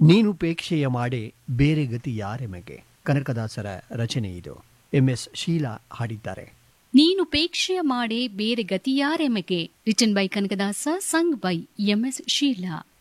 ನೀನುಪೇಕ್ಷೆಯ ಮಾಡೆ ಬೇರೆ ಗತಿ ಯಾರೆಮಗೆ. ಕನಕದಾಸರ ರಚನೆ ಇದು. MS ಶೀಲಾ ಹಾಡಿದ್ದಾರೆ. ನೀನುಪೇಕ್ಷೆಯ ಮಾಡೆ ಬೇರೆ ಗತಿಯಾರೆಮಗೆ, written by Kanakadasa, sung by MS Sheila.